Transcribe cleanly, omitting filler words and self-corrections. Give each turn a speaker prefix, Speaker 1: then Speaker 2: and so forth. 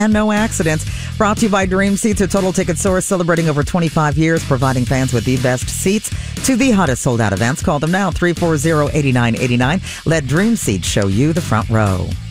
Speaker 1: and no accidents. Brought to you by Dream Seats, a total ticket source celebrating over 25 years, providing fans with the best seats to the hottest sold-out events. Call them now, 340-8989. Let Dream Seats show you the front row.